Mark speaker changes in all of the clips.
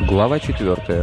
Speaker 1: Глава 4.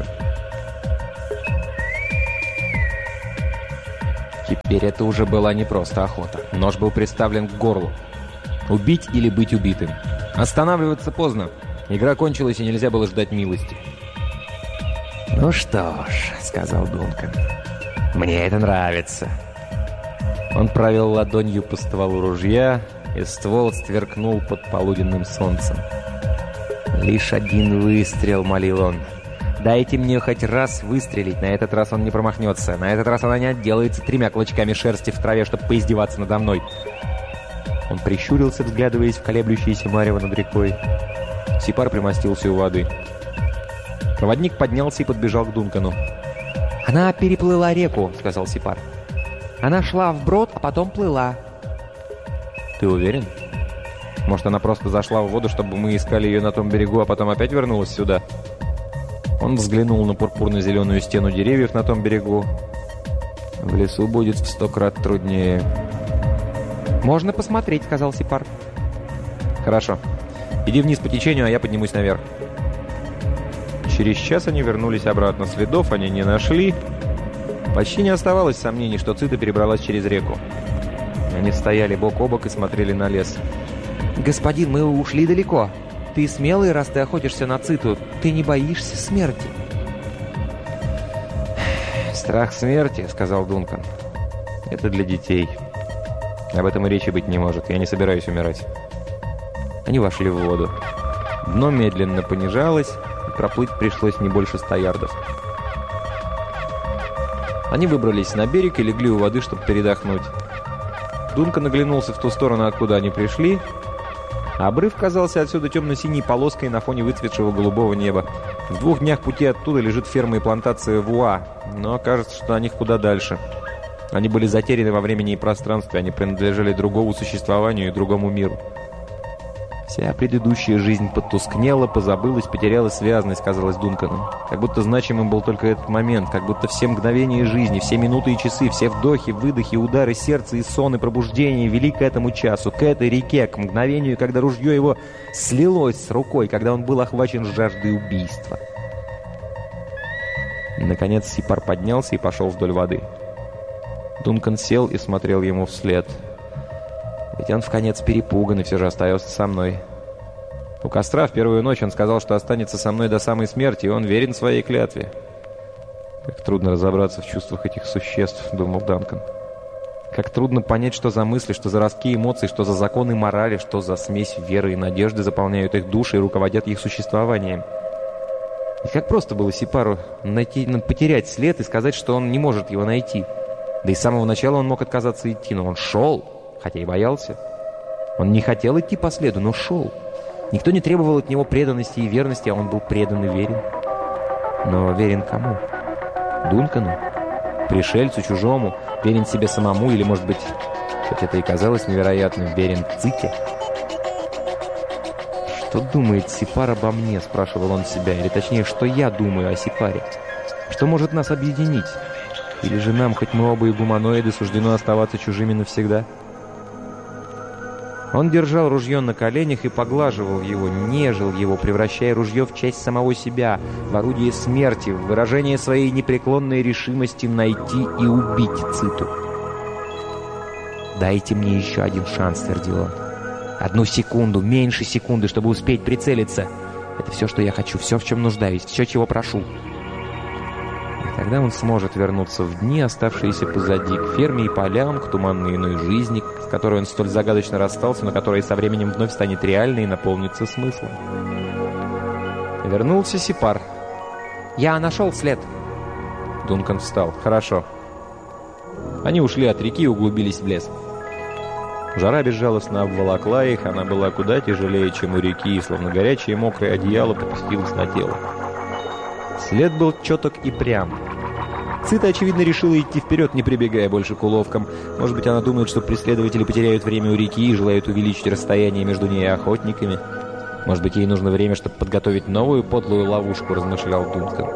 Speaker 1: Теперь это уже была не просто охота. Нож был приставлен к горлу. Убить или быть убитым. Останавливаться поздно. Игра кончилась, и нельзя было ждать милости.
Speaker 2: «Ну что ж», — сказал Дункан, — «мне это нравится».
Speaker 1: Он провел ладонью по стволу ружья, и ствол сверкнул под полуденным солнцем. «Лишь один выстрел», — молил он. «Дайте мне хоть раз выстрелить. На этот раз он не промахнется. На этот раз она не отделается 3 клочками шерсти в траве, чтобы поиздеваться надо мной». Он прищурился, взглядываясь в колеблющееся марево над рекой. Сипар примостился у воды. Проводник поднялся и подбежал к Дункану.
Speaker 2: «Она переплыла реку», — сказал Сипар. «Она шла вброд, а потом плыла».
Speaker 1: «Ты уверен? Может, она просто зашла в воду, чтобы мы искали ее на том берегу, а потом опять вернулась сюда?» Он взглянул на пурпурно-зеленую стену деревьев на том берегу. «В лесу будет в 100 крат труднее».
Speaker 2: «Можно посмотреть», — сказал Сипар.
Speaker 1: «Хорошо. Иди вниз по течению, а я поднимусь наверх». Через час они вернулись обратно. Следов они не нашли. Почти не оставалось сомнений, что Цита перебралась через реку. Они стояли бок о бок и смотрели на лес.
Speaker 2: «Господин, мы ушли далеко. Ты смелый, раз ты охотишься на Циту. Ты не боишься смерти?»
Speaker 1: «Страх смерти», — сказал Дункан, — «это для детей. Об этом и речи быть не может. Я не собираюсь умирать». Они вошли в воду. Дно медленно понижалось, и проплыть пришлось не больше 100 ярдов. Они выбрались на берег и легли у воды, чтобы передохнуть. Дункан оглянулся в ту сторону, откуда они пришли. Обрыв казался отсюда темно-синей полоской на фоне выцветшего голубого неба. В 2 днях пути оттуда лежит ферма и плантация Вуа, но кажется, что на них куда дальше. Они были затеряны во времени и пространстве, они принадлежали другому существованию и другому миру. Вся предыдущая жизнь потускнела, позабылась, потеряла связность, казалось Дункану. Как будто значимым был только этот момент, как будто все мгновения жизни, все минуты и часы, все вдохи, выдохи, удары сердца и сон и пробуждение вели к этому часу, к этой реке, к мгновению, когда ружье его слилось с рукой, когда он был охвачен жаждой убийства. Наконец Сипар поднялся и пошел вдоль воды. Дункан сел и смотрел ему вслед. Ведь он вконец перепуган и все же остается со мной. У костра в первую ночь он сказал, что останется со мной до самой смерти, и он верен своей клятве. Как трудно разобраться в чувствах этих существ, думал Дункан. Как трудно понять, что за мысли, что за ростки эмоций, что за законы морали, что за смесь веры и надежды заполняют их души и руководят их существованием. И как просто было Сипару потерять след и сказать, что он не может его найти. Да и с самого начала он мог отказаться идти, но он шел. Хотя и боялся. Он не хотел идти по следу, но шел. Никто не требовал от него преданности и верности, а он был предан и верен. Но верен кому? Дункану? Пришельцу, чужому? Верен себе самому? Или, может быть, хоть это и казалось невероятным, верен Ците? «Что думает Сипар обо мне?» – спрашивал он себя. Или точнее, что я думаю о Сипаре? Что может нас объединить? Или же нам, хоть мы оба и гуманоиды, суждено оставаться чужими навсегда? Он держал ружье на коленях и поглаживал его, нежил его, превращая ружье в часть самого себя, в орудие смерти, в выражение своей непреклонной решимости найти и убить Циту. «Дайте мне еще один шанс», — твердил он. «1 секунду, меньше секунды, чтобы успеть прицелиться. Это все, что я хочу, все, в чем нуждаюсь, все, чего прошу». И тогда он сможет вернуться в дни, оставшиеся позади, к ферме и полям, к туманной иной жизни, с которой он столь загадочно расстался, но которая со временем вновь станет реальной и наполнится смыслом. Вернулся Сипар.
Speaker 2: «Я нашел след».
Speaker 1: Дункан встал. «Хорошо». Они ушли от реки и углубились в лес. Жара безжалостно обволокла их, она была куда тяжелее, чем у реки, и словно горячее мокрое одеяло попустилось на тело. След был четок и прям. Цита, очевидно, решила идти вперед, не прибегая больше к уловкам. Может быть, она думает, что преследователи потеряют время у реки и желают увеличить расстояние между ней и охотниками. Может быть, ей нужно время, чтобы подготовить новую подлую ловушку, размышлял Дункан.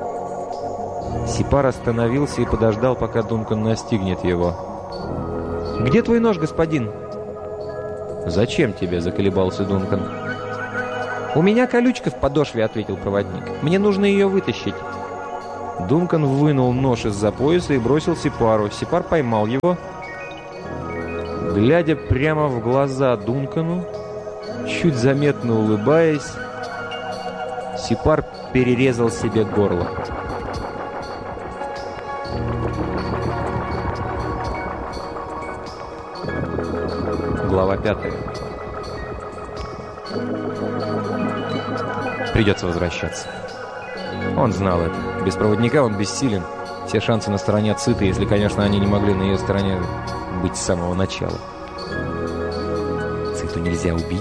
Speaker 1: Сипар остановился и подождал, пока Дункан настигнет его.
Speaker 2: «Где твой нож, господин?»
Speaker 1: «Зачем тебе?» — заколебался Дункан. «У меня колючка в подошве», — ответил проводник. «Мне нужно ее вытащить». Дункан вынул нож из-за пояса и бросил Сипару. Сипар поймал его. Глядя прямо в глаза Дункану, чуть заметно улыбаясь, Сипар перерезал себе горло. Глава 5. Придется возвращаться. Он знал это. Без проводника он бессилен. Все шансы на стороне Циты, если, конечно, они не могли на ее стороне быть с самого начала. Циту нельзя убить.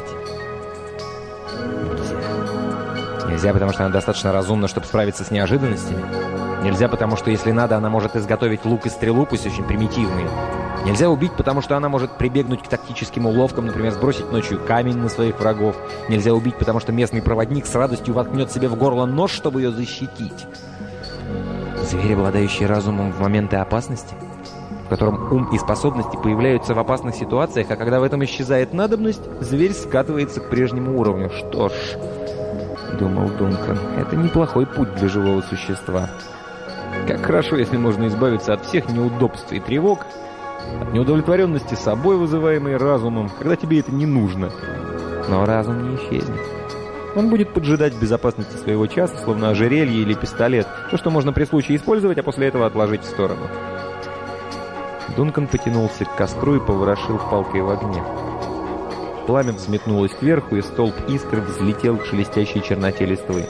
Speaker 1: Нельзя. Нельзя, потому что она достаточно разумна, чтобы справиться с неожиданностями. Нельзя, потому что, если надо, она может изготовить лук и стрелу, пусть очень примитивные. Нельзя убить, потому что она может прибегнуть к тактическим уловкам, например, сбросить ночью камень на своих врагов. Нельзя убить, потому что местный проводник с радостью воткнет себе в горло нож, чтобы ее защитить. Зверь, обладающий разумом в моменты опасности, в котором ум и способности появляются в опасных ситуациях, а когда в этом исчезает надобность, зверь скатывается к прежнему уровню. Что ж, думал Дункан, это неплохой путь для живого существа. Как хорошо, если можно избавиться от всех неудобств и тревог, от неудовлетворенности собой, вызываемой разумом, когда тебе это не нужно. Но разум не исчезнет. Он будет поджидать в безопасности своего часа, словно ожерелье или пистолет, то, что можно при случае использовать, а после этого отложить в сторону. Дункан потянулся к костру и поворошил палкой в огне. Пламя взметнулось кверху, и столб искр взлетел к шелестящей черноте листвы.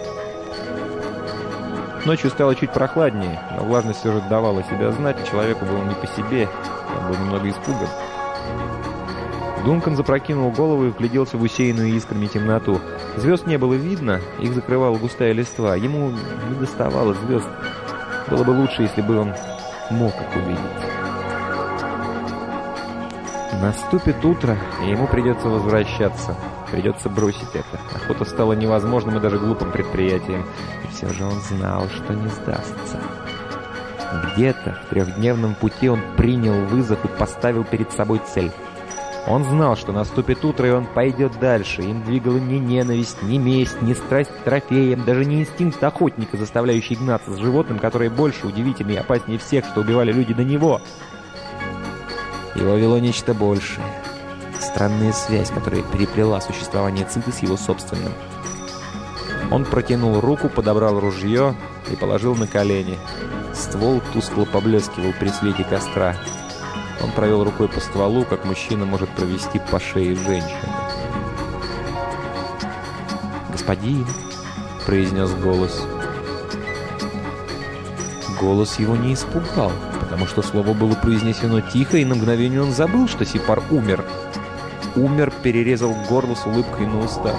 Speaker 1: Ночью стало чуть прохладнее, но влажность все же давала себя знать, человеку было не по себе, он был немного испуган. Дункан запрокинул голову и вгляделся в усеянную искрами темноту. Звезд не было видно, их закрывала густая листва. Ему не доставало звезд. Было бы лучше, если бы он мог их увидеть. Наступит утро, и ему придется возвращаться. Придется бросить это. Охота стала невозможным и даже глупым предприятием. И все же он знал, что не сдастся. Где-то в трехдневном пути он принял вызов и поставил перед собой цель. Он знал, что наступит утро, и он пойдет дальше. Им двигала не ненависть, не месть, не страсть к трофеям, даже не инстинкт охотника, заставляющий гнаться с животным, которое больше удивительнее и опаснее всех, что убивали люди до него. Его вело нечто большее. Странная связь, которая переплела существование Циты с его собственным. Он протянул руку, подобрал ружье и положил на колени. Ствол тускло поблескивал при свете костра. Он провел рукой по стволу, как мужчина может провести по шее женщины. «Господин», — произнес голос. Голос его не испугал, потому что слово было произнесено тихо, и на мгновение он забыл, что Сипар умер. Умер, перерезал горло с улыбкой на устах.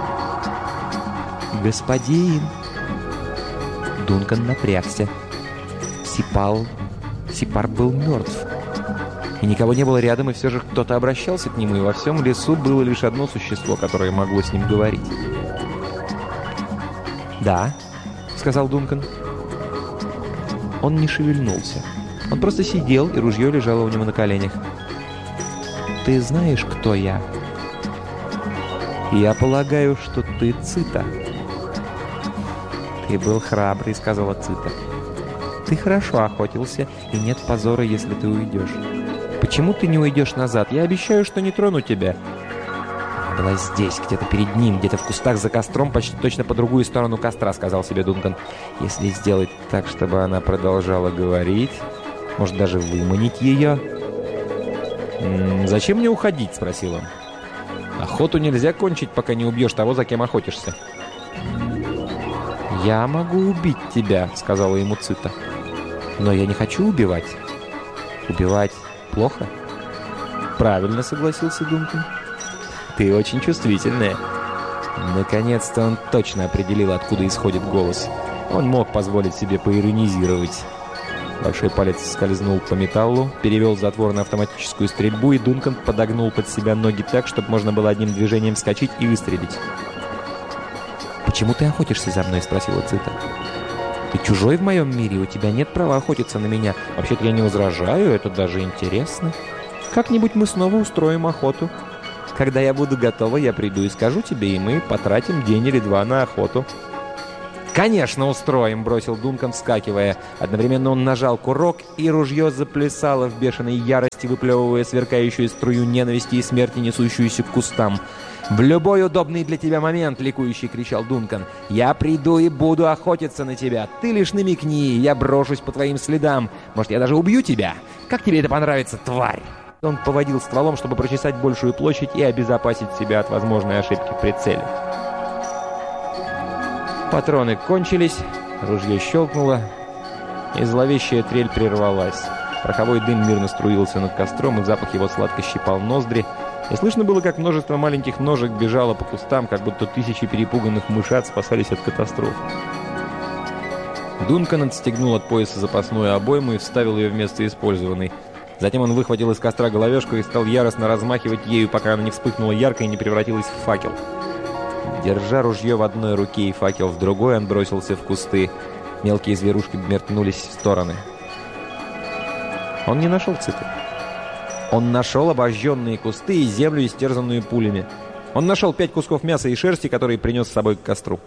Speaker 1: «Господин!» Дункан напрягся. Сипар был мертв. И никого не было рядом, и все же кто-то обращался к нему, и во всем лесу было лишь одно существо, которое могло с ним говорить. «Да», — сказал Дункан. Он не шевельнулся. Он просто сидел, и ружье лежало у него на коленях. «Ты знаешь, кто я?» «Я полагаю, что ты Цита». «Ты был храбрый», — сказала Цита. «Ты хорошо охотился, и нет позора, если ты уйдешь. Почему ты не уйдешь назад? Я обещаю, что не трону тебя». «Она была здесь, где-то перед ним, где-то в кустах за костром, почти точно по другую сторону костра», — сказал себе Дункан. «Если сделать так, чтобы она продолжала говорить, может, даже выманить ее...» «Зачем мне уходить?» — спросил он. «Охоту нельзя кончить, пока не убьешь того, за кем охотишься». «Я могу убить тебя», — сказала ему Цита. «Но я не хочу убивать». «Убивать плохо?» «Правильно», — согласился Дункан. «Ты очень чувствительная». Наконец-то он точно определил, откуда исходит голос. Он мог позволить себе поиронизировать. Большой палец скользнул по металлу, перевел затвор на автоматическую стрельбу, и Дункан подогнул под себя ноги так, чтобы можно было одним движением вскочить и выстрелить. «Почему ты охотишься за мной?» — спросила Цита. «Ты чужой в моем мире, у тебя нет права охотиться на меня. Вообще-то я не возражаю, это даже интересно. Как-нибудь мы снова устроим охоту». Когда я буду готова, я приду и скажу тебе, и мы потратим день или два на охоту». «Конечно, устроим!» — бросил Дункан, вскакивая. Одновременно он нажал курок, и ружье заплясало в бешеной ярости, выплевывая сверкающую струю ненависти и смерти, несущуюся к кустам. «В любой удобный для тебя момент!» — ликующий кричал Дункан. «Я приду и буду охотиться на тебя! Ты лишь намекни, я брошусь по твоим следам! Может, я даже убью тебя? Как тебе это понравится, тварь?» Он поводил стволом, чтобы прочесать большую площадь и обезопасить себя от возможной ошибки в прицеле. Патроны кончились, ружье щелкнуло, и зловещая трель прервалась. Пороховой дым мирно струился над костром, и запах его сладко щипал ноздри. И слышно было, как множество маленьких ножек бежало по кустам, как будто тысячи перепуганных мышат спасались от катастроф. Дункан отстегнул от пояса запасную обойму и вставил ее вместо использованной. Затем он выхватил из костра головешку и стал яростно размахивать ею, пока она не вспыхнула ярко и не превратилась в факел. Держа ружье в одной руке и факел в другой, он бросился в кусты. Мелкие зверушки метнулись в стороны. Он не нашел Циты. Он нашел обожженные кусты и землю, истерзанную пулями. Он нашел 5 кусков мяса и шерсти, которые принес с собой к костру.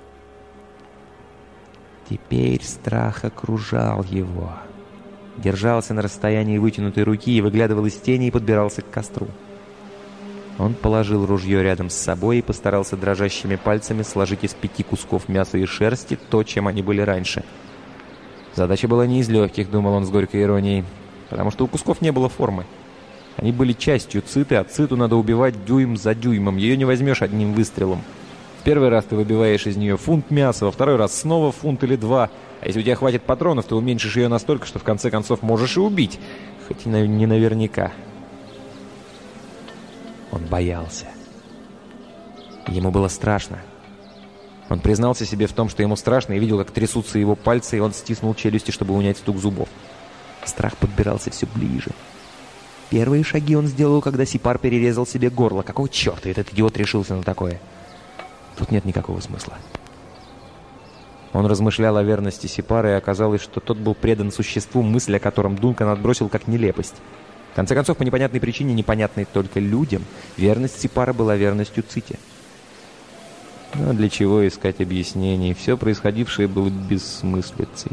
Speaker 1: Теперь страх окружал его. Держался на расстоянии вытянутой руки и выглядывал из тени и подбирался к костру. Он положил ружье рядом с собой и постарался дрожащими пальцами сложить из 5 кусков мяса и шерсти то, чем они были раньше. Задача была не из легких, думал он с горькой иронией, потому что у кусков не было формы. Они были частью Циты, а Циту надо убивать дюйм за дюймом, ее не возьмешь одним выстрелом. В первый раз ты выбиваешь из нее фунт мяса, во второй раз снова фунт или 2, а если у тебя хватит патронов, ты уменьшишь ее настолько, что в конце концов можешь и убить, хоть и не наверняка. Он боялся. Ему было страшно. Он признался себе в том, что ему страшно, и видел, как трясутся его пальцы, и он стиснул челюсти, чтобы унять стук зубов. Страх подбирался все ближе. Первые шаги он сделал, когда Сипар перерезал себе горло. Какого черта этот идиот решился на такое? Тут нет никакого смысла. Он размышлял о верности Сипара, и оказалось, что тот был предан существу, мысль о котором Дункан отбросил как нелепость. В конце концов, по непонятной причине, непонятной только людям, верность Сипара была верностью Ците. Но для чего искать объяснений? Все происходившее было бессмыслицей.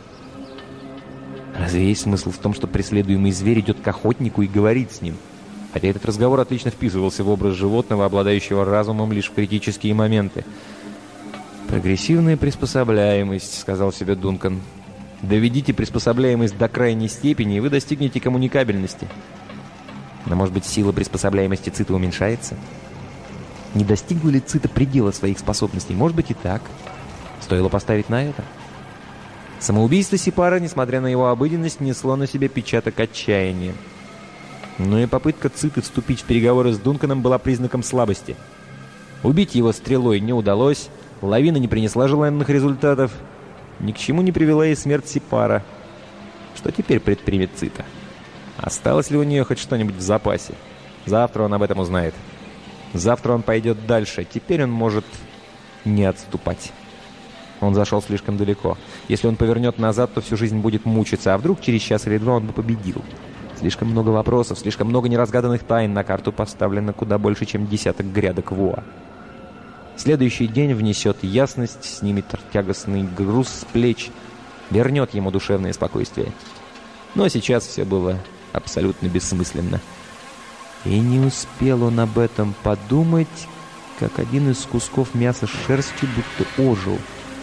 Speaker 1: Разве есть смысл в том, что преследуемый зверь идет к охотнику и говорит с ним? Хотя этот разговор отлично вписывался в образ животного, обладающего разумом лишь в критические моменты. «Прогрессивная приспособляемость», — сказал себе Дункан. «Доведите приспособляемость до крайней степени, и вы достигнете коммуникабельности». Но, может быть, сила приспособляемости Циты уменьшается? Не достигла ли Цита предела своих способностей? Может быть, и так. Стоило поставить на это. Самоубийство Сипара, несмотря на его обыденность, несло на себе отпечаток отчаяния. Но и попытка Циты вступить в переговоры с Дунканом была признаком слабости. Убить его стрелой не удалось, лавина не принесла желанных результатов, ни к чему не привела и смерть Сипара. Что теперь предпримет Цита? Осталось ли у нее хоть что-нибудь в запасе? Завтра он об этом узнает. Завтра он пойдет дальше. Теперь он может не отступать. Он зашел слишком далеко. Если он повернет назад, то всю жизнь будет мучиться. А вдруг через час или два он бы победил? Слишком много вопросов, слишком много неразгаданных тайн. На карту поставлено куда больше, чем 10 грядок воа. Следующий день внесет ясность, снимет тягостный груз с плеч, вернет ему душевное спокойствие. Но сейчас все было абсолютно бессмысленно. И не успел он об этом подумать, как один из кусков мяса с шерстью будто ожил.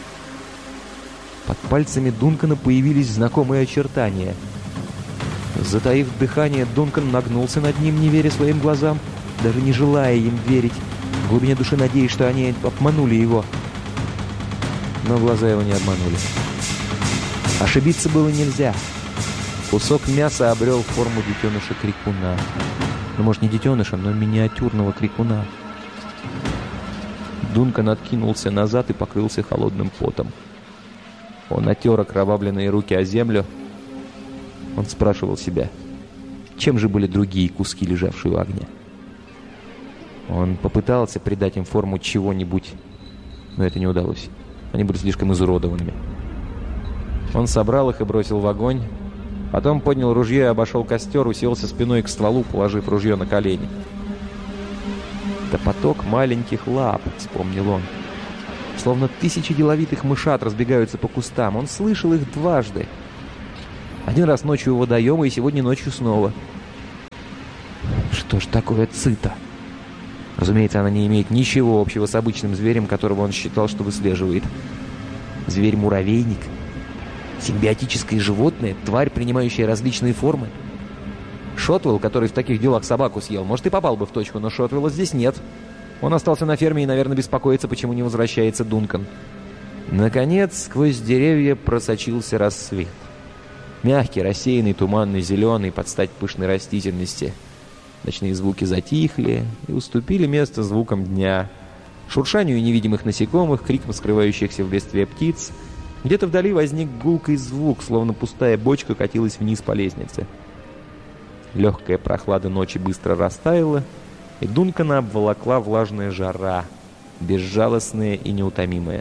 Speaker 1: Под пальцами Дункана появились знакомые очертания. Затаив дыхание, Дункан нагнулся над ним, не веря своим глазам, даже не желая им верить. В глубине души надеясь, что они обманули его. Но глаза его не обманули. Ошибиться было нельзя. Кусок мяса обрел форму детеныша крикуна. Ну, может, не детеныша, но миниатюрного крикуна. Дункан откинулся назад и покрылся холодным потом. Он отер окровавленные руки о землю. Он спрашивал себя, чем же были другие куски, лежавшие у огня? Он попытался придать им форму чего-нибудь, но это не удалось. Они были слишком изуродованными. Он собрал их и бросил в огонь. Потом поднял ружье и обошел костер, уселся спиной к стволу, положив ружье на колени. «Это поток маленьких лап», — вспомнил он. Словно тысячи деловитых мышат разбегаются по кустам. Он слышал их дважды. Один раз ночью у водоема и сегодня ночью снова. Что ж такое цита? Разумеется, она не имеет ничего общего с обычным зверем, которого он считал, что выслеживает. Зверь-муравейник? Симбиотическое животное? Тварь, принимающая различные формы? Шотвелл, который в таких делах собаку съел, может, и попал бы в точку, но Шотвелла здесь нет. Он остался на ферме и, наверное, беспокоится, почему не возвращается Дункан. Наконец, сквозь деревья просочился рассвет. Мягкий, рассеянный, туманный, зеленый, под стать пышной растительности. Ночные звуки затихли и уступили место звукам дня. Шуршанию невидимых насекомых, крикам скрывающихся в листве птиц. Где-то вдали возник гулкий звук, словно пустая бочка катилась вниз по лестнице. Легкая прохлада ночи быстро растаяла, и Дункана обволокла влажная жара, безжалостная и неутомимая.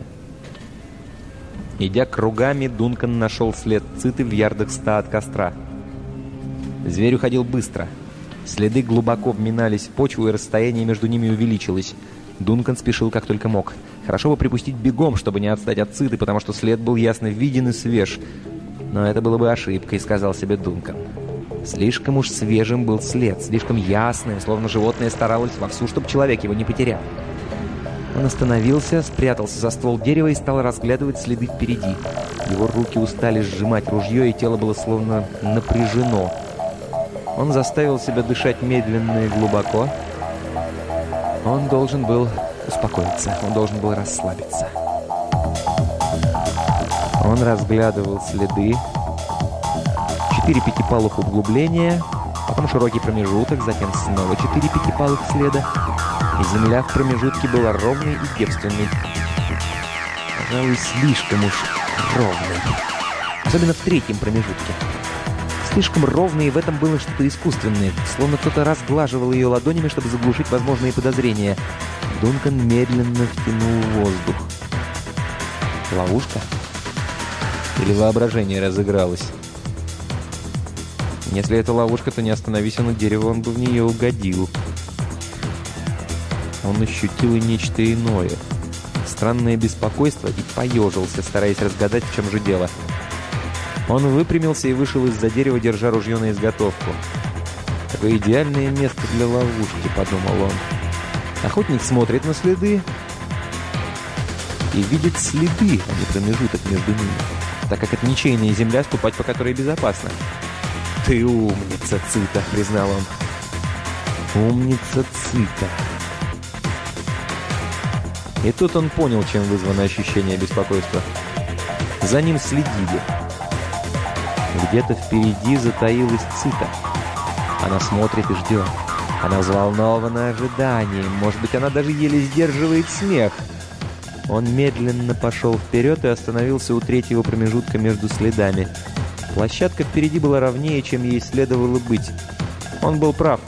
Speaker 1: Идя кругами, Дункан нашел след циты в ярдах 100 от костра. Зверь уходил быстро. Следы глубоко вминались в почву, и расстояние между ними увеличилось. Дункан спешил как только мог. Хорошо бы припустить бегом, чтобы не отстать от циты, потому что след был ясно виден и свеж. Но это было бы ошибкой, сказал себе Дункан. Слишком уж свежим был след, слишком ясным, словно животное старалось вовсю, чтобы человек его не потерял. Он остановился, спрятался за ствол дерева и стал разглядывать следы впереди. Его руки устали сжимать ружье, и тело было словно напряжено. Он заставил себя дышать медленно и глубоко. Он должен был успокоиться, он должен был расслабиться. Он разглядывал следы. 4 пятипалых углубления, потом широкий промежуток, затем снова 4 пятипалых следа. И земля в промежутке была ровной и девственной. Пожалуй, слишком уж ровной. Особенно в третьем промежутке. Слишком ровной, и в этом было что-то искусственное. Словно кто-то разглаживал ее ладонями, чтобы заглушить возможные подозрения. Дункан медленно втянул воздух. Ловушка? Или воображение разыгралось? Если это ловушка, то не остановись он у дерева, он бы в нее угодил. Он ощутил и нечто иное. Странное беспокойство и поежился, стараясь разгадать, в чем же дело. Он выпрямился и вышел из-за дерева, держа ружье на изготовку. «Какое идеальное место для ловушки», — подумал он. Охотник смотрит на следы и видит следы, а не промежуток между ними, так как это ничейная земля, ступать по которой безопасно. «Ты умница, Цита», — признал он. «Умница, Цита». И тут он понял, чем вызвано ощущение беспокойства. За ним следили. Где-то впереди затаилась Цита. Она смотрит и ждет. Она взволнована ожиданием. Может быть, она даже еле сдерживает смех. Он медленно пошел вперед и остановился у третьего промежутка между следами. Площадка впереди была ровнее, чем ей следовало быть. Он был прав.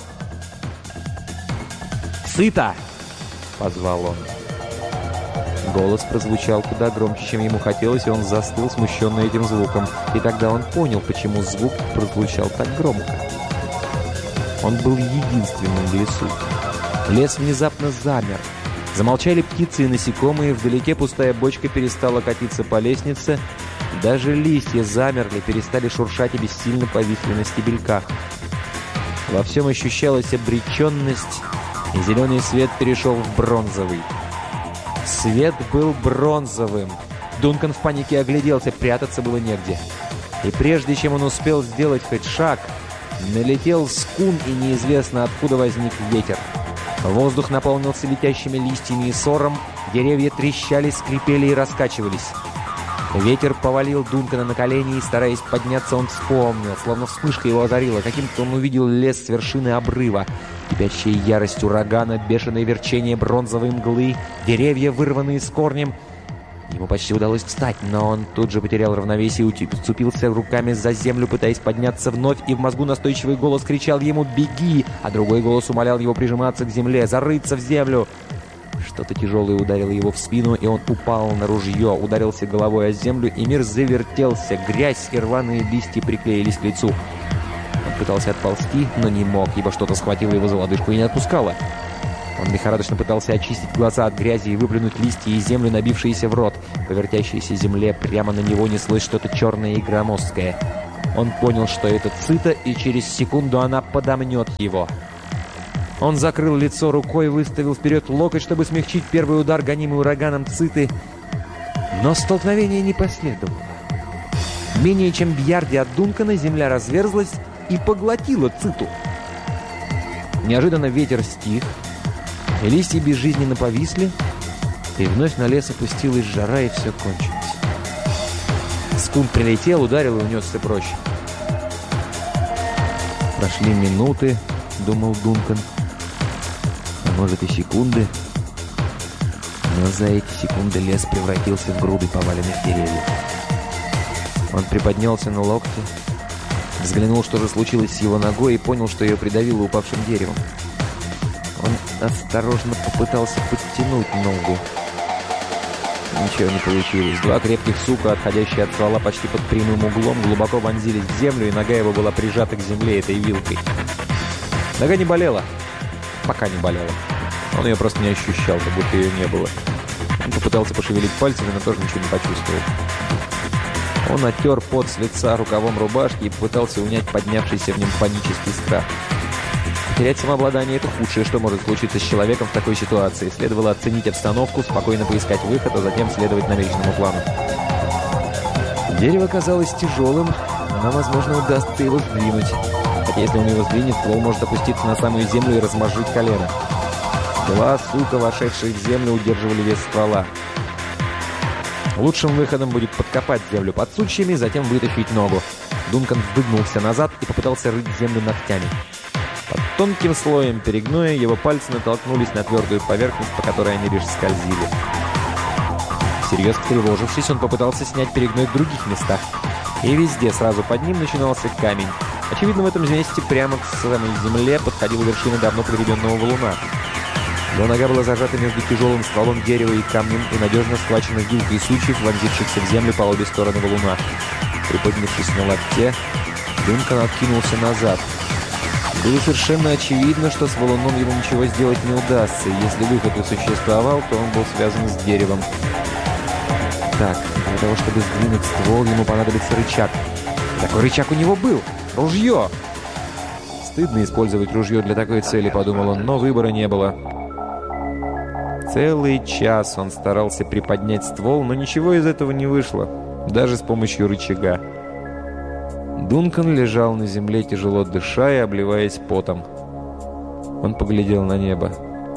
Speaker 1: «Цита!» — позвал он. Голос прозвучал куда громче, чем ему хотелось, и он застыл, смущенный этим звуком. И тогда он понял, почему звук прозвучал так громко. Он был единственным в лесу. Лес внезапно замер. Замолчали птицы и насекомые, вдалеке пустая бочка перестала катиться по лестнице. Даже листья замерли, перестали шуршать и бессильно повисли на стебельках. Во всем ощущалась обреченность, и зеленый свет перешел в бронзовый. Свет был бронзовым. Дункан в панике огляделся, прятаться было негде. И прежде чем он успел сделать хоть шаг, налетел скун, и неизвестно откуда возник ветер. Воздух наполнился летящими листьями и сором, деревья трещали, скрипели и раскачивались. Ветер повалил Дункана на колени, и, стараясь подняться, он вспомнил, словно вспышка его озарила. Каким-то он увидел лес с вершины обрыва. Кипящая ярость урагана, бешеное верчение бронзовой мглы, деревья, вырванные с корнем. Ему почти удалось встать, но он тут же потерял равновесие и уцепился руками за землю, пытаясь подняться вновь, и в мозгу настойчивый голос кричал ему «Беги!», а другой голос умолял его прижиматься к земле, зарыться в землю. Что-то тяжелое ударило его в спину, и он упал на ружье, ударился головой о землю, и мир завертелся, грязь и рваные листья приклеились к лицу. Он пытался отползти, но не мог, ибо что-то схватило его за лодыжку и не отпускало. Он лихорадочно пытался очистить глаза от грязи и выплюнуть листья и землю, набившиеся в рот. По вертящейся земле прямо на него неслось что-то черное и громоздкое. Он понял, что это цита, и через секунду она подомнет его. Он закрыл лицо рукой, выставил вперед локоть, чтобы смягчить первый удар, гонимый ураганом циты. Но столкновение не последовало. Менее чем в ярде от Дункана земля разверзлась и поглотила циту. Неожиданно ветер стих, и листья безжизненно повисли, и вновь на лес опустилась жара, и все кончилось. Скун прилетел, ударил и унесся прочь. Прошли минуты, думал Дункан, а может и секунды. Но за эти секунды лес превратился в груды поваленных деревьев. Он приподнялся на локте, взглянул, что же случилось с его ногой, и понял, что ее придавило упавшим деревом. Он осторожно попытался подтянуть ногу. Ничего не получилось. Два крепких сука, отходящие от ствола почти под прямым углом, глубоко вонзились в землю, и нога его была прижата к земле этой вилкой. Нога не болела. Пока не болела. Он ее просто не ощущал, как будто ее не было. Он попытался пошевелить пальцами, но тоже ничего не почувствовал. Он оттер пот с лица рукавом рубашки и попытался унять поднявшийся в нем панический страх. Терять самообладание – это худшее, что может случиться с человеком в такой ситуации. Следовало оценить обстановку, спокойно поискать выход, а затем следовать намеченному плану. Дерево казалось тяжелым, но, возможно, удастся его сдвинуть. Хотя если он его сдвинет, ствол может опуститься на самую землю и размозжить колено. Два сука, вошедшие в землю, удерживали вес ствола. Лучшим выходом будет подкопать землю под сучьями, затем вытащить ногу. Дункан выгнулся назад и попытался рыть землю ногтями. Под тонким слоем перегноя его пальцы натолкнулись на твердую поверхность, по которой они лишь скользили. Всерьез встревожившись, он попытался снять перегной в других местах. И везде сразу под ним начинался камень. Очевидно, в этом месте прямо к самой земле подходила вершина давно проведенного валуна. Его нога была зажата между тяжелым стволом дерева и камнем и надежно схвачена вилкой сучьев, вонзившихся в землю по обе стороны валуна. Приподнявшись на локте, Дункан откинулся назад. Было совершенно очевидно, что с валуном ему ничего сделать не удастся, и если выход и существовал, то он был связан с деревом. Так, для того, чтобы сдвинуть ствол, ему понадобится рычаг. Такой рычаг у него был! Ружье! Стыдно использовать ружье для такой цели, подумал он, но выбора не было. Целый час он старался приподнять ствол, но ничего из этого не вышло, даже с помощью рычага. Дункан лежал на земле, тяжело дыша и обливаясь потом. Он поглядел на небо.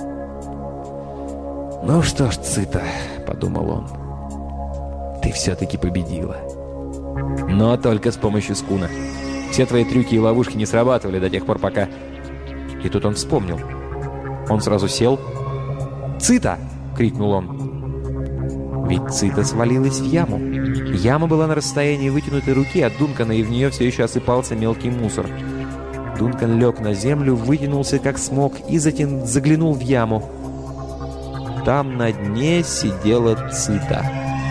Speaker 1: «Ну что ж, Цита», — подумал он, — «ты все-таки победила. Но только с помощью скуна. Все твои трюки и ловушки не срабатывали до тех пор, пока...» И тут он вспомнил. Он сразу сел. «Цита!» — крикнул он. Ведь Цита свалилась в яму. Яма была на расстоянии вытянутой руки от Дункана, и в нее все еще осыпался мелкий мусор. Дункан лег на землю, вытянулся как смог и затем заглянул в яму. Там на дне сидела Цита.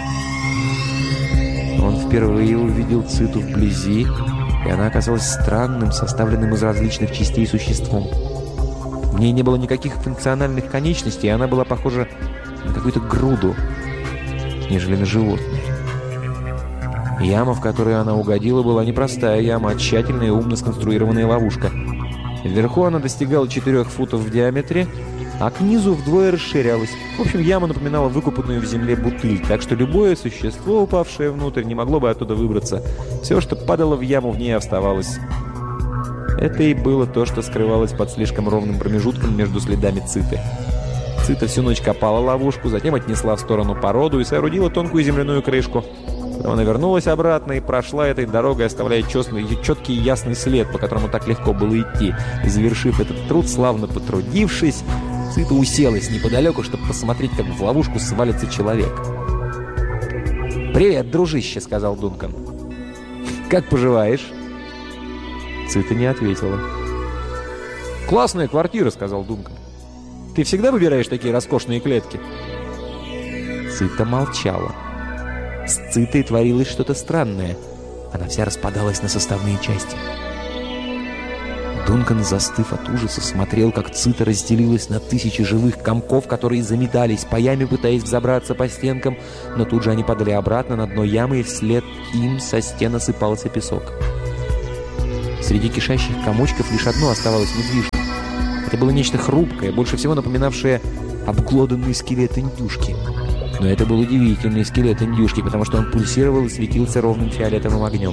Speaker 1: Он впервые увидел Циту вблизи, и она оказалась странным, составленным из различных частей существом. В ней не было никаких функциональных конечностей, и она была похожа на какую-то груду, нежели на животное. Яма, в которую она угодила, была не простая яма, а тщательная и умно сконструированная ловушка. Вверху она достигала 4 футов в диаметре, а к низу вдвое расширялась. В общем, яма напоминала выкопанную в земле бутыль, так что любое существо, упавшее внутрь, не могло бы оттуда выбраться. Все, что падало в яму, в ней оставалось. Это и было то, что скрывалось под слишком ровным промежутком между следами Циты. Цита всю ночь копала ловушку, затем отнесла в сторону породу и соорудила тонкую земляную крышку. Потом она вернулась обратно и прошла этой дорогой, оставляя четкий и ясный след, по которому так легко было идти. И завершив этот труд, славно потрудившись, Цита уселась неподалеку, чтобы посмотреть, как в ловушку свалится человек. «Привет, дружище», — сказал Дункан. «Как поживаешь?» Цита не ответила. «Классная квартира», — сказал Дункан. «Ты всегда выбираешь такие роскошные клетки?» Цита молчала. С Цитой творилось что-то странное. Она вся распадалась на составные части. Дункан, застыв от ужаса, смотрел, как Цита разделилась на тысячи живых комков, которые заметались по яме, пытаясь взобраться по стенкам, но тут же они падали обратно на дно ямы, и вслед им со стен осыпался песок. Среди кишащих комочков лишь одно оставалось недвижимым. Это было нечто хрупкое, больше всего напоминавшее обглоданный скелет индюшки. Но это был удивительный скелет индюшки, потому что он пульсировал и светился ровным фиолетовым огнем.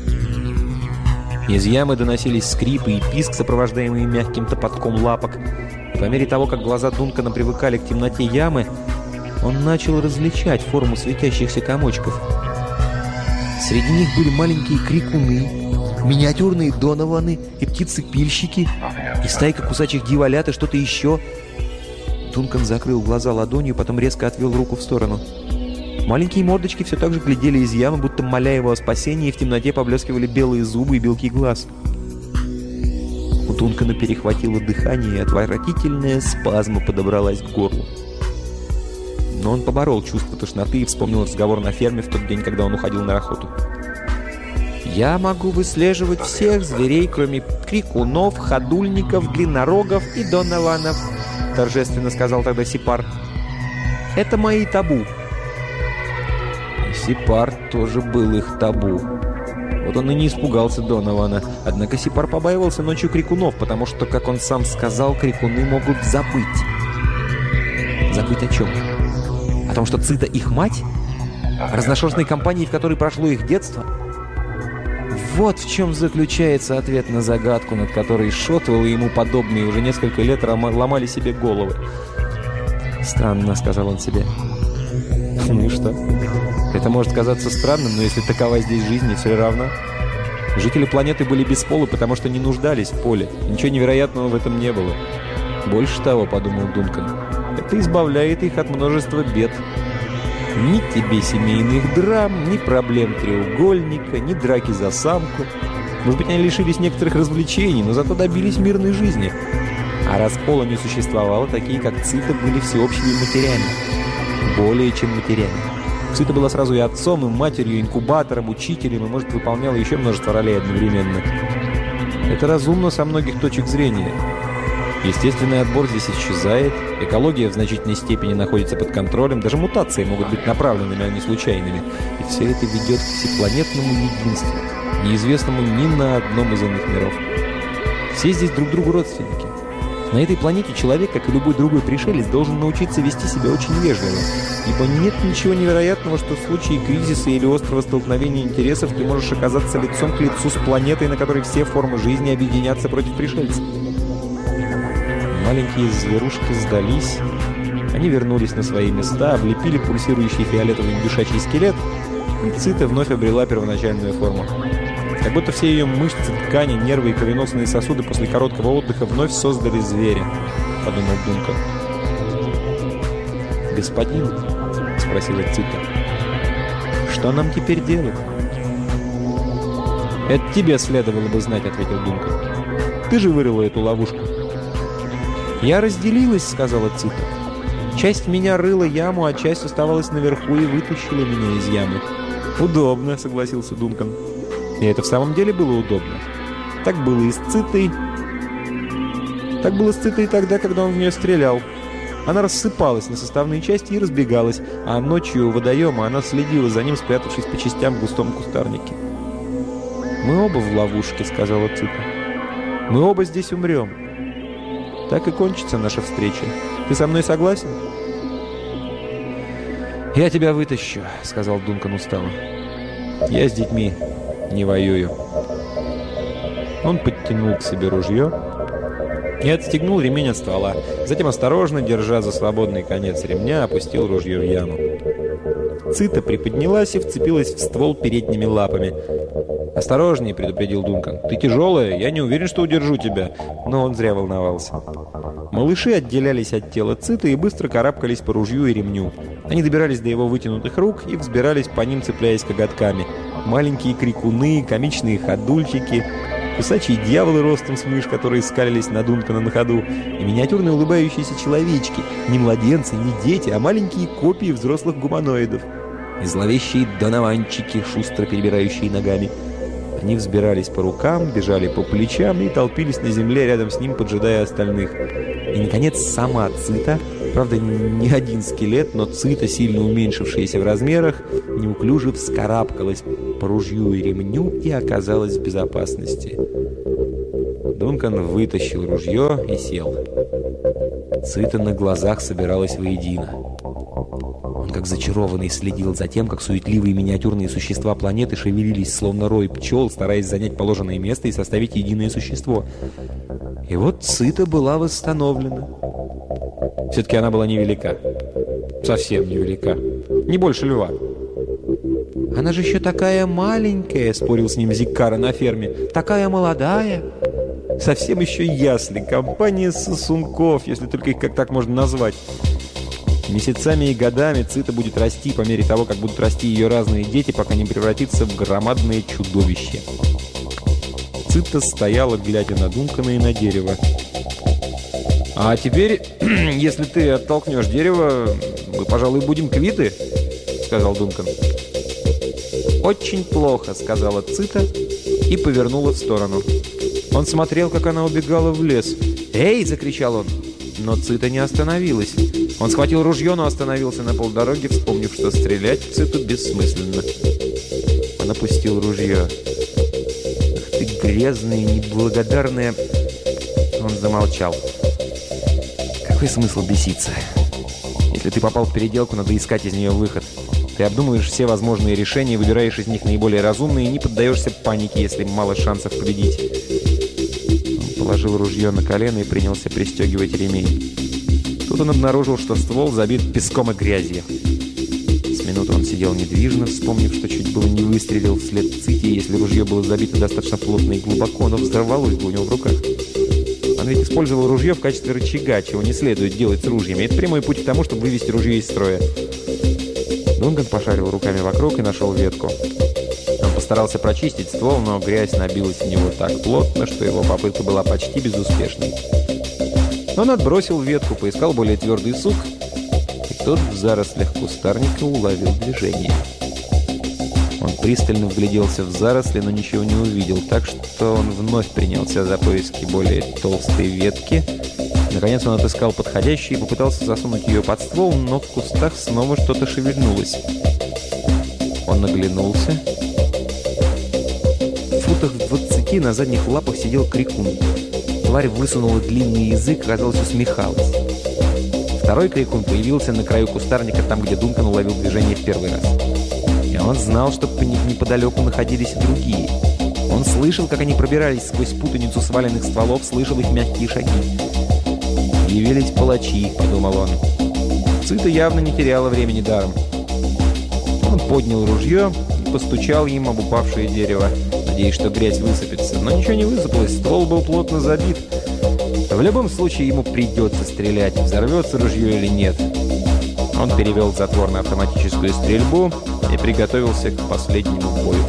Speaker 1: Из ямы доносились скрипы и писк, сопровождаемые мягким топотком лапок. И по мере того, как глаза Дункана привыкали к темноте ямы, он начал различать форму светящихся комочков. Среди них были маленькие крикуны, миниатюрные донованы и птицы-пильщики, и стайка кусачих дьяволят и что-то еще. Дункан закрыл глаза ладонью, потом резко отвел руку в сторону. Маленькие мордочки все так же глядели из ямы, будто моля его о спасении, и в темноте поблескивали белые зубы и белки глаз. У Дункана перехватило дыхание, и отвратительная спазма подобралась к горлу. Но он поборол чувство тошноты и вспомнил разговор на ферме в тот день, когда он уходил на охоту. «Я могу выслеживать всех зверей, кроме крикунов, ходульников, длиннорогов и донованов», — торжественно сказал тогда Сипар. «Это мои табу». Сипар тоже был их табу. Вот он и не испугался Донована. Однако Сипар побаивался ночью крикунов, потому что, как он сам сказал, крикуны могут забыть. Забыть о чем? О том, что Цита их мать? О разношерстной компании, в которой прошло их детство? Вот в чем заключается ответ на загадку, над которой Шотвелл и ему подобные уже несколько лет ломали себе головы. «Странно», — сказал он себе. «Ну и что? Это может казаться странным, но если такова здесь жизнь, и все равно. Жители планеты были бесполы, потому что не нуждались в поле. Ничего невероятного в этом не было. Больше того, — подумал Дункан, — это избавляет их от множества бед. Ни тебе семейных драм, ни проблем треугольника, ни драки за самку. Может быть, они лишились некоторых развлечений, но зато добились мирной жизни. А раз пола не существовало, такие, как Цита, были всеобщими матерями. Более чем матерями. Цита была сразу и отцом, и матерью, и инкубатором, учителем, и, может, выполняла еще множество ролей одновременно. Это разумно со многих точек зрения. Естественный отбор здесь исчезает, экология в значительной степени находится под контролем, даже мутации могут быть направленными, а не случайными. И все это ведет к всепланетному единству, неизвестному ни на одном из иных миров. Все здесь друг другу родственники. На этой планете человек, как и любой другой пришелец, должен научиться вести себя очень вежливо, ибо нет ничего невероятного, что в случае кризиса или острого столкновения интересов ты можешь оказаться лицом к лицу с планетой, на которой все формы жизни объединятся против пришельцев. Маленькие зверушки сдались, они вернулись на свои места, облепили пульсирующий фиолетовый индюшачий скелет, и Цита вновь обрела первоначальную форму. Как будто все ее мышцы, ткани, нервы и кровеносные сосуды после короткого отдыха вновь создали зверя, — подумал Дункан. «Господин, — спросила Цита, — что нам теперь делать?» «Это тебе следовало бы знать, — ответил Дункан. Ты же вырыла эту ловушку». «Я разделилась, — сказала Цита. Часть меня рыла яму, а часть оставалась наверху и вытащила меня из ямы». «Удобно, — согласился Дункан. И это в самом деле было удобно. Так было и с Цитой. Так было с Цитой тогда, когда он в нее стрелял. Она рассыпалась на составные части и разбегалась, а ночью у водоема она следила за ним, спрятавшись по частям в густом кустарнике. «Мы оба в ловушке, — сказала Цита. Мы оба здесь умрем. Так и кончится наша встреча. Ты со мной согласен?» «Я тебя вытащу, — сказал Дункан устало. Я с детьми не воюю». Он подтянул к себе ружье и отстегнул ремень от ствола. Затем, осторожно, держа за свободный конец ремня, опустил ружье в яму. Цита приподнялась и вцепилась в ствол передними лапами. «Осторожнее, — предупредил Дункан. Ты тяжелая, я не уверен, что удержу тебя». Но он зря волновался. Малыши отделялись от тела Циты и быстро карабкались по ружью и ремню. Они добирались до его вытянутых рук и взбирались по ним, цепляясь коготками. Маленькие крикуны, комичные ходульчики, кусачие дьяволы ростом с мышь, которые скалились на Дункана на ходу, и миниатюрные улыбающиеся человечки, не младенцы, не дети, а маленькие копии взрослых гуманоидов, и зловещие донованчики, шустро перебирающие ногами. Они взбирались по рукам, бежали по плечам и толпились на земле рядом с ним, поджидая остальных. И, наконец, сама Цита, правда, не один скелет, но Цита, сильно уменьшившаяся в размерах, неуклюже вскарабкалась по ружью и ремню и оказалась в безопасности. Дункан вытащил ружье и сел. Цита на глазах собиралась воедино. Он, как зачарованный, следил за тем, как суетливые миниатюрные существа планеты шевелились, словно рой пчел, стараясь занять положенное место и составить единое существо. И вот Цита была восстановлена. Все-таки она была невелика. Совсем невелика. Не больше льва.
Speaker 2: «Она же еще такая маленькая», — спорил с ним Зиккара на ферме. «Такая молодая».
Speaker 1: Совсем еще ясли. Компания сосунков, если только их как так можно назвать. Месяцами и годами Цита будет расти по мере того, как будут расти ее разные дети, пока не превратится в громадное чудовище. Цита стояла, глядя на Дункана и на дерево. «А теперь, если ты оттолкнешь дерево, мы, пожалуй, будем квиты», — сказал Дункан.
Speaker 2: «Очень плохо», — сказала Цита и повернула в сторону. Он смотрел, как она убегала в лес. «Эй!» — закричал он. Но Цита не остановилась. Он схватил ружье, но остановился на полдороги, вспомнив, что стрелять в Циту бессмысленно. Он опустил ружье. «Ах ты грязная, неблагодарная...» Он замолчал. «Какой смысл беситься? Если ты попал в переделку, надо искать из нее выход. Ты обдумываешь все возможные решения, выбираешь из них наиболее разумные и не поддаешься панике, если мало шансов победить». Он положил ружье на колено и принялся пристегивать ремень. Тут он обнаружил, что ствол забит песком и грязью. С минуты он сидел недвижно, вспомнив, что чуть было не выстрелил вслед Ците, если ружье было забито достаточно плотно и глубоко, но взорвалось бы у него в руках. Он ведь использовал ружье в качестве рычага, чего не следует делать с ружьями. Это прямой путь к тому, чтобы вывести ружье из строя. Дункан пошарил руками вокруг и нашел ветку. Он постарался прочистить ствол, но грязь набилась в него так плотно, что его попытка была почти безуспешной. Он отбросил ветку, поискал более твердый сук, и тот в зарослях кустарника уловил движение. Он пристально вгляделся в заросли, но ничего не увидел, так что он вновь принялся за поиски более толстой ветки. Наконец он отыскал подходящий и попытался засунуть ее под ствол, но в кустах снова что-то шевельнулось. Он оглянулся. В футах в 20 на задних лапах сидел крикун. Тварь высунула длинный язык, казалось, усмехалась. Второй крикун появился на краю кустарника, там, где Дункан уловил движение в первый раз. И он знал, что неподалеку находились и другие. Он слышал, как они пробирались сквозь путаницу сваленных стволов, слышал их мягкие шаги. «Явились палачи», — подумал он. Цита явно не теряла времени даром. Он поднял ружье и постучал им об упавшее дерево, надеясь, что грязь высыпется. Но ничего не высыпалось, ствол был плотно забит. В любом случае ему придется стрелять, взорвется ружье или нет. Он перевел затвор на автоматическую стрельбу и приготовился к последнему бою.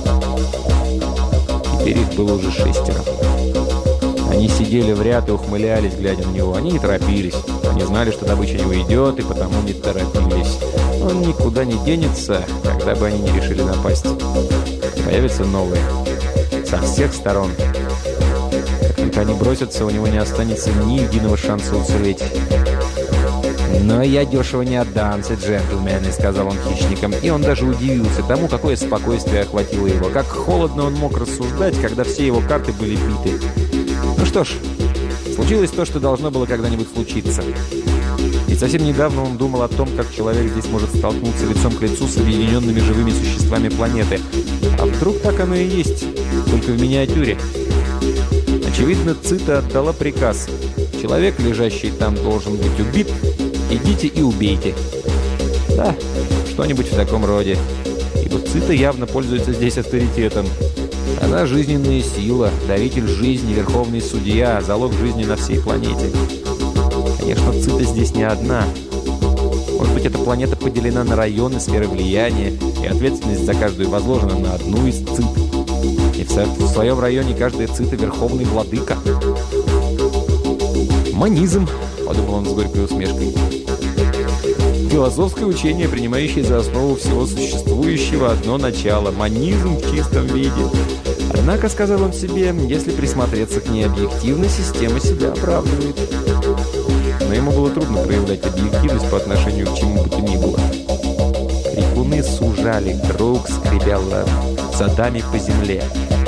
Speaker 2: Теперь их было уже 6. Они сидели в ряд и ухмылялись, глядя на него. Они не торопились. Они знали, что добыча не уйдет, и потому не торопились. Он никуда не денется, когда бы они не решили напасть. Появятся новые. Со всех сторон. Как только они бросятся, у него не останется ни единого шанса уцелеть. «Но я дешево не отдамся, джентльмены», — сказал он хищникам. И он даже удивился тому, какое спокойствие охватило его. Как холодно он мог рассуждать, когда все его карты были биты. Ну что ж, случилось то, что должно было когда-нибудь случиться. И совсем недавно он думал о том, как человек здесь может столкнуться лицом к лицу с объединенными живыми существами планеты. А вдруг так оно и есть, только в миниатюре? Очевидно, Цита отдала приказ. Человек, лежащий там, должен быть убит. Идите и убейте. Да, что-нибудь в таком роде. Ибо Цита явно пользуется здесь авторитетом. Она жизненная сила, даритель жизни, верховный судья, залог жизни на всей планете. Конечно, Цита здесь не одна. Может быть, эта планета поделена на районы, сферы влияния, и ответственность за каждую возложена на одну из Цит. И в своем районе каждая Цита — верховный владыка. «Манизм», — подумал он с горькой усмешкой. Философское учение, принимающее за основу всего существующего одно начало – монизм в чистом виде. Однако, сказал он себе, если присмотреться к ней объективно, система себя оправдывает. Но ему было трудно проявлять объективность по отношению к чему бы то ни было. Крикуны сужали круг, скребя задами по земле.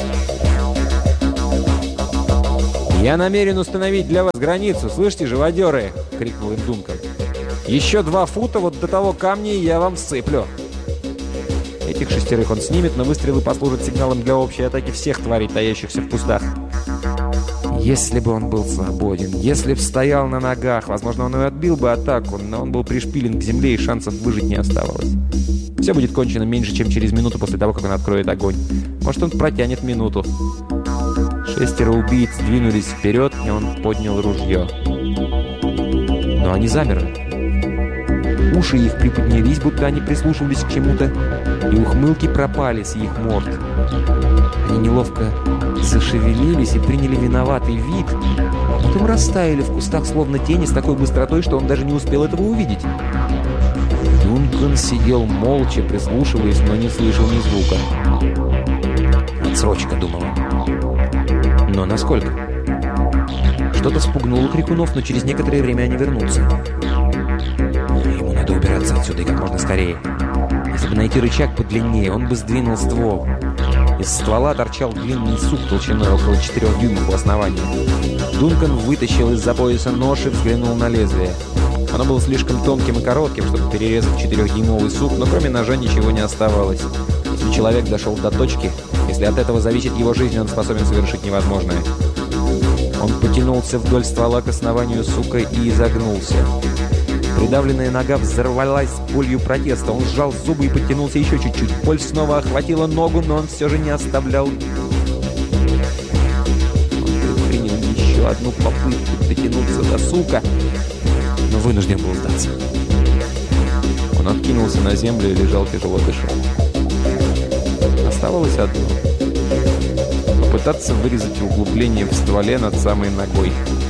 Speaker 2: «Я намерен установить для вас границу, слышите, живодеры!» — крикнул им Дункан. «Еще 2 фута вот до того камня, и я вам всыплю!» Этих 6 он снимет, но выстрелы послужат сигналом для общей атаки всех тварей, таящихся в кустах. Если бы он был свободен, если бы стоял на ногах, возможно, он и отбил бы атаку, но он был пришпилен к земле, и шансов выжить не оставалось. Все будет кончено меньше, чем через минуту после того, как он откроет огонь. Может, он протянет минуту. 6 убийц двинулись вперед, и он поднял ружье. Но они замерли. Уши их приподнялись, будто они прислушивались к чему-то, и ухмылки пропали с их морд. Они неловко зашевелились и приняли виноватый вид, а потом растаяли в кустах, словно тени, с такой быстротой, что он даже не успел этого увидеть. Дункан сидел молча, прислушиваясь, но не слышал ни звука. «Отсрочка», — думал он. Но насколько? Что-то спугнуло крикунов, но через некоторое время они вернутся. Ему надо убираться отсюда и как можно скорее. Если бы найти рычаг подлиннее, он бы сдвинул ствол. Из ствола торчал длинный сук толщиной около 4 дюймов в основании. Дункан вытащил из-за пояса нож и взглянул на лезвие. Оно было слишком тонким и коротким, чтобы перерезать 4-дюймовый сук, но кроме ножа ничего не оставалось. Если человек дошел до точки, если от этого зависит его жизнь, он способен совершить невозможное. Он потянулся вдоль ствола к основанию сука и изогнулся. Придавленная нога взорвалась болью протеста. Он сжал зубы и подтянулся еще чуть-чуть. Боль снова охватила ногу, но он все же не оставлял. Он предпринял еще одну попытку дотянуться до сука, но вынужден был сдаться. Он откинулся на землю и лежал, тяжело дыша. Оставалось одно. Попытаться вырезать углубление в стволе над самой ногой.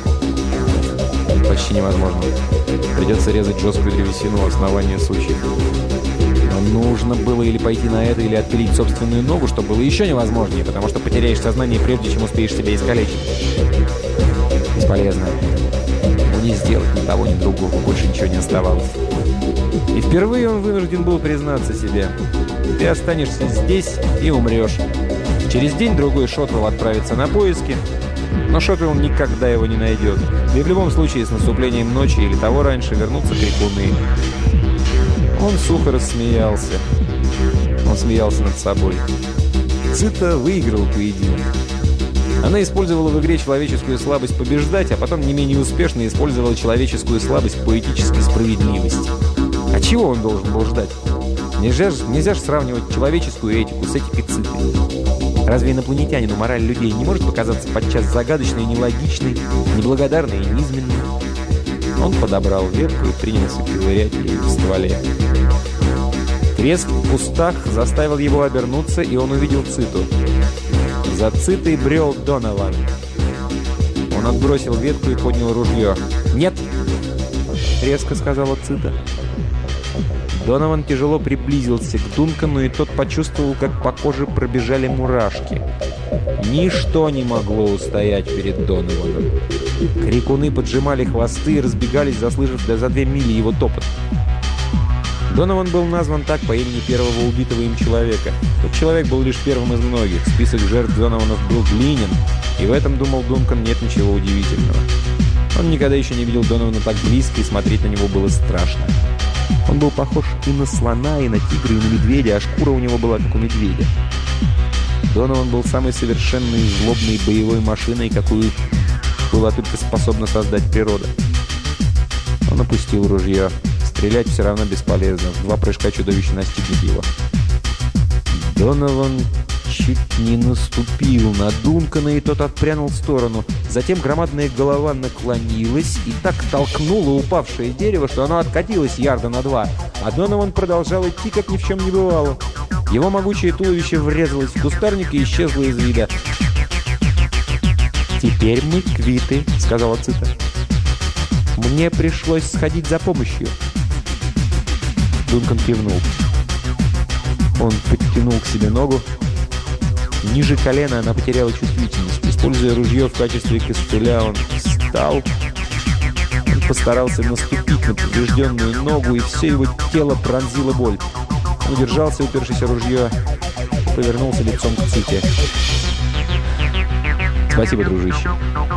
Speaker 2: Почти невозможно. Придется резать жесткую древесину у основания сучьев. Но нужно было или пойти на это, или отпилить собственную ногу, что было еще невозможнее, потому что потеряешь сознание, прежде чем успеешь себя искалечить. Бесполезно. Ему не сделать ни того, ни другого. Больше ничего не оставалось. И впервые он вынужден был признаться себе. Ты останешься здесь и умрешь. Через день-другой Шотвелл отправится на поиски, но Шотвелл никогда его не найдет. И в любом случае с наступлением ночи или того раньше вернутся крикуны. Он сухо рассмеялся. Он смеялся над собой. Цита выиграл поединок. Она использовала в игре человеческую слабость побеждать, а потом не менее успешно использовала человеческую слабость поэтической справедливости. А чего он должен был ждать? Нельзя же сравнивать человеческую этику с этикой Циты. Разве инопланетянину мораль людей не может показаться подчас загадочной и нелогичной, неблагодарной и низменной? Он подобрал ветку и принялся ковырять ее в стволе. Треск в кустах заставил его обернуться, и он увидел Циту. За Цитой брел Донован. Он отбросил ветку и поднял ружье. «Нет!» — резко сказала Цита. Донован тяжело приблизился к Дункану, и тот почувствовал, как по коже пробежали мурашки. Ничто не могло устоять перед Донованом. Крикуны поджимали хвосты и разбегались, заслышав за 2 мили его топот. Донован был назван так по имени первого убитого им человека. Тот человек был лишь первым из многих. Список жертв Донованов был длинен, и в этом, думал Дункан, нет ничего удивительного. Он никогда еще не видел Донована так близко, и смотреть на него было страшно. Он был похож и на слона, и на тигра, и на медведя, а шкура у него была как у медведя. Донован был самой совершенной и злобной боевой машиной, какую была только способна создать природа. Он опустил ружье. Стрелять все равно бесполезно. В 2 прыжка чудовище настигнет его. Донован чуть не наступил на Дункана, и тот отпрянул в сторону. Затем громадная голова наклонилась и так толкнула упавшее дерево, что оно откатилось ярда на 2. А Донован продолжал идти, как ни в чем не бывало. Его могучее туловище врезалось в кустарник и исчезло из вида. «Теперь мы квиты», — сказала Цита. «Мне пришлось сходить за помощью».
Speaker 1: Дункан кивнул. Он подтянул к себе ногу. Ниже колена она потеряла чувствительность. Используя ружье в качестве костыля, он встал. Он постарался наступить на поврежденную ногу, и все его тело пронзила боль. Он удержался, упершись о ружье, и повернулся лицом к Ците. «Спасибо, дружище».